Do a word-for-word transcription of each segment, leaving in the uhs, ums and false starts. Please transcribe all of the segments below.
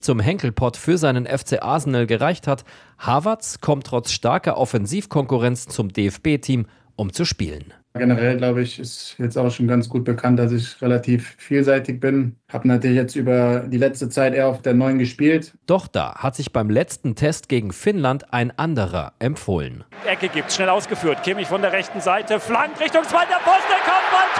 zum Henkelpott für seinen F C Arsenal gereicht hat. Havertz kommt trotz starker Offensivkonkurrenz zum D F B-Team, um zu spielen. Generell, glaube ich, ist jetzt auch schon ganz gut bekannt, dass ich relativ vielseitig bin. Habe natürlich jetzt über die letzte Zeit eher auf der neun gespielt. Doch da hat sich beim letzten Test gegen Finnland ein anderer empfohlen. Ecke gibt's, schnell ausgeführt. Kimmich von der rechten Seite, flankt Richtung zweiter Pfosten, Kopfball,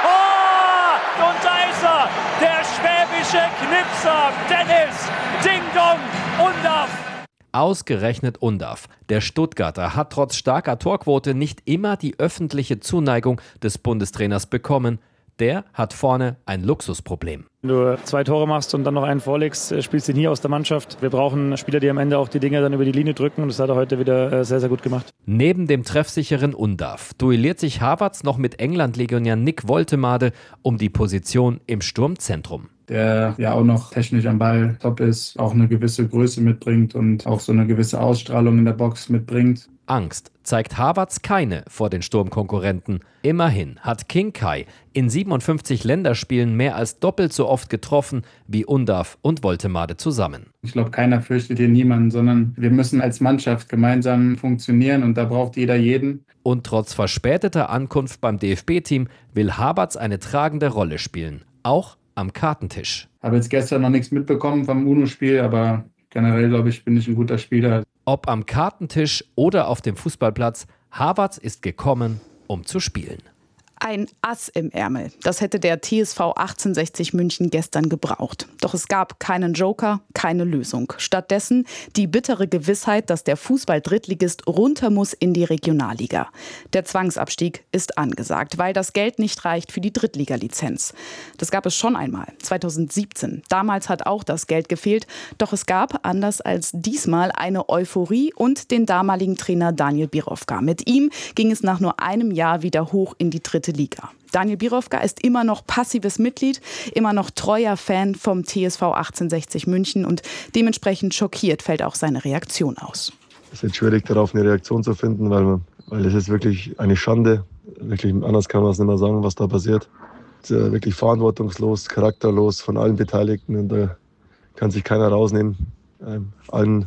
Tor! Und da ist er, der schwäbische Knipser, Dennis Ding Dong Undav. Ausgerechnet Undav. Der Stuttgarter hat trotz starker Torquote nicht immer die öffentliche Zuneigung des Bundestrainers bekommen. Der hat vorne ein Luxusproblem. Wenn du zwei Tore machst und dann noch einen vorlegst, spielst du nie aus der Mannschaft. Wir brauchen Spieler, die am Ende auch die Dinge dann über die Linie drücken, und das hat er heute wieder sehr, sehr gut gemacht. Neben dem treffsicheren Undav duelliert sich Havertz noch mit England-Legionär Nick Woltemade um die Position im Sturmzentrum. Der ja auch noch technisch am Ball top ist, auch eine gewisse Größe mitbringt und auch so eine gewisse Ausstrahlung in der Box mitbringt. Angst zeigt Havertz keine vor den Sturmkonkurrenten. Immerhin hat King Kai in siebenundfünfzig Länderspielen mehr als doppelt so oft getroffen wie Undav und Woltemade zusammen. Ich glaube, keiner fürchtet hier niemanden, sondern wir müssen als Mannschaft gemeinsam funktionieren, und da braucht jeder jeden. Und trotz verspäteter Ankunft beim D F B-Team will Havertz eine tragende Rolle spielen. Auch am Kartentisch. Ich habe jetzt gestern noch nichts mitbekommen vom UNO-Spiel, aber generell, glaube ich, bin ich ein guter Spieler. Ob am Kartentisch oder auf dem Fußballplatz, Havertz ist gekommen, um zu spielen. Ein Ass im Ärmel. Das hätte der T S V achtzehnhundertsechzig München gestern gebraucht. Doch es gab keinen Joker, keine Lösung. Stattdessen die bittere Gewissheit, dass der Fußball-Drittligist runter muss in die Regionalliga. Der Zwangsabstieg ist angesagt, weil das Geld nicht reicht für die Drittliga-Lizenz. Das gab es schon einmal, zweitausendsiebzehn. Damals hat auch das Geld gefehlt. Doch es gab, anders als diesmal, eine Euphorie und den damaligen Trainer Daniel Birovka. Mit ihm ging es nach nur einem Jahr wieder hoch in die dritte Liga. Daniel Birovka ist immer noch passives Mitglied, immer noch treuer Fan vom T S V achtzehnhundertsechzig München, und dementsprechend schockiert fällt auch seine Reaktion aus. Es ist jetzt schwierig, darauf eine Reaktion zu finden, weil, man, weil es ist wirklich eine Schande. Wirklich, anders kann man es nicht mehr sagen, was da passiert. Es ist wirklich verantwortungslos, charakterlos von allen Beteiligten, und da kann sich keiner rausnehmen. Ähm, allen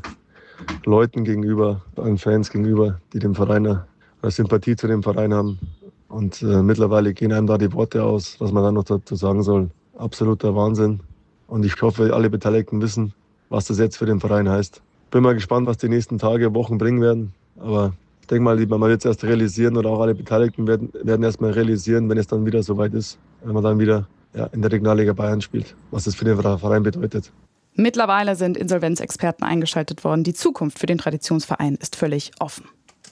Leuten gegenüber, allen Fans gegenüber, die dem Verein eine Sympathie zu dem Verein haben. Und äh, mittlerweile gehen einem da die Worte aus, was man da noch dazu sagen soll. Absoluter Wahnsinn. Und ich hoffe, alle Beteiligten wissen, was das jetzt für den Verein heißt. Bin mal gespannt, was die nächsten Tage, Wochen bringen werden. Aber ich denke mal, man wird es erst realisieren, oder auch alle Beteiligten werden, werden erst mal realisieren, wenn es dann wieder soweit ist, wenn man dann wieder ja, in der Regionalliga Bayern spielt, was das für den Verein bedeutet. Mittlerweile sind Insolvenzexperten eingeschaltet worden. Die Zukunft für den Traditionsverein ist völlig offen.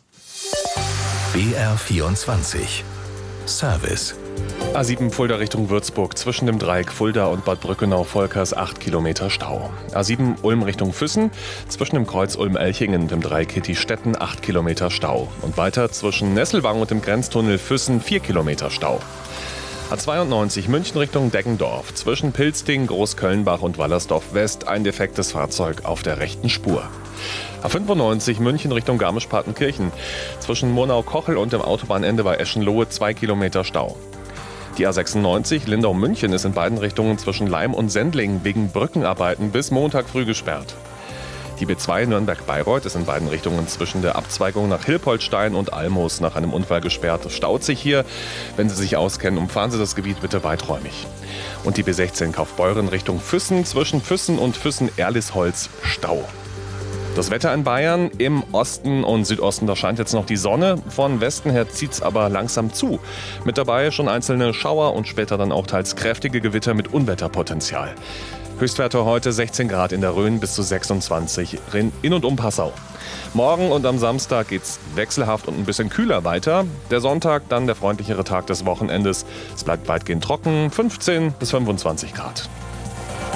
B R vierundzwanzig Service. A sieben Fulda Richtung Würzburg. Zwischen dem Dreieck Fulda und Bad Brückenau-Volkers acht Kilometer Stau. A sieben Ulm Richtung Füssen. Zwischen dem Kreuz Ulm-Elchingen und dem Dreieck Hitti-Stetten acht Kilometer Stau. Und weiter zwischen Nesselwang und dem Grenztunnel Füssen vier Kilometer Stau. A zweiundneunzig München Richtung Deggendorf. Zwischen Pilzding, Großkölnbach und Wallersdorf West ein defektes Fahrzeug auf der rechten Spur. A fünfundneunzig München Richtung Garmisch-Partenkirchen. Zwischen Murnau-Kochel und dem Autobahnende bei Eschenlohe zwei Kilometer Stau. Die A sechsundneunzig Lindau-München ist in beiden Richtungen zwischen Leim und Sendling wegen Brückenarbeiten bis Montag früh gesperrt. Die B zwei Nürnberg-Bayreuth ist in beiden Richtungen zwischen der Abzweigung nach Hilpoltstein und Almoos nach einem Unfall gesperrt. Es staut sich hier. Wenn Sie sich auskennen, umfahren Sie das Gebiet bitte weiträumig. Und die B sechzehn Kaufbeuren Richtung Füssen. Zwischen Füssen und Füssen-Erlisholz Stau. Das Wetter in Bayern im Osten und Südosten, da scheint jetzt noch die Sonne. Von Westen her zieht es aber langsam zu. Mit dabei schon einzelne Schauer und später dann auch teils kräftige Gewitter mit Unwetterpotenzial. Höchstwerte heute sechzehn Grad in der Rhön bis zu sechsundzwanzig in und um Passau. Morgen und am Samstag geht's wechselhaft und ein bisschen kühler weiter. Der Sonntag dann der freundlichere Tag des Wochenendes. Es bleibt weitgehend trocken, fünfzehn bis fünfundzwanzig Grad.